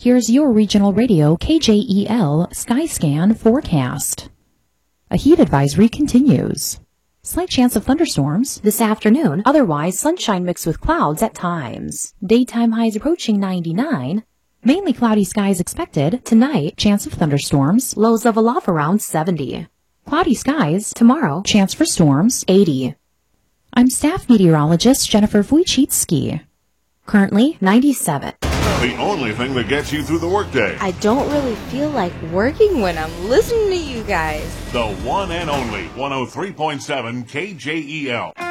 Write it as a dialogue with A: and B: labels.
A: Here's your regional radio KJEL Skyscan forecast. A heat advisory continues. Slight chance of thunderstorms this afternoon, otherwise sunshine mixed with clouds at times. Daytime highs approaching 99. Mainly cloudy skies expected. Tonight, chance of thunderstorms, lows level off around 70. Cloudy skies tomorrow, chance for storms 80. I'm staff meteorologist Jennifer Wojcicki. Currently 97.
B: The only thing that gets you through the workday.
C: I don't really feel like working when I'm listening to you guys.
B: The one and only 103.7 KJEL.